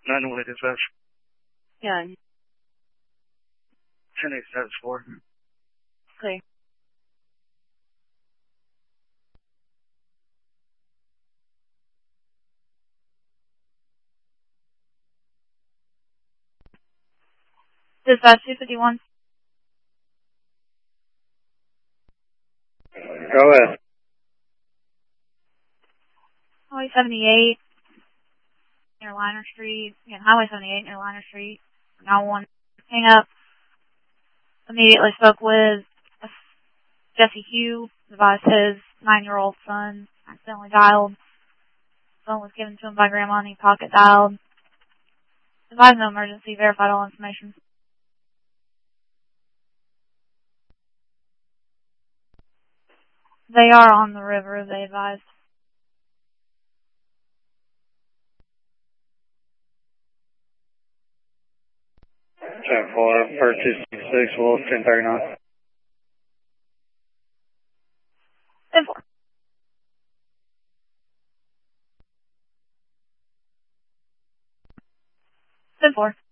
9-1 dispatch. Yeah. 10-8 status 4. Clear. Dispatch 251. Go ahead. Highway 78 near Liner Street. Again, Highway 78 near Liner Street. 911. Hang up. Immediately spoke with Jesse Hugh. Advised his 9-year-old son accidentally dialed. Phone was given to him by Grandma and he pocket dialed. Advised no emergency. Verified all information. They are on the river, they advised. Check 4, per 266, Wolf 1039. 10-4. 10-4.